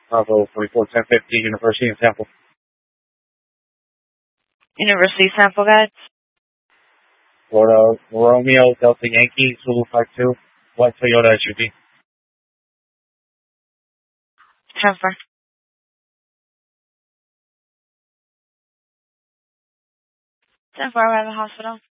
Bravo 441050, University and Sample. University sample guides. Florida Romeo Delta Yankee Zulu 52, white Toyota SUV. 10-4. 10-4, we're at the hospital.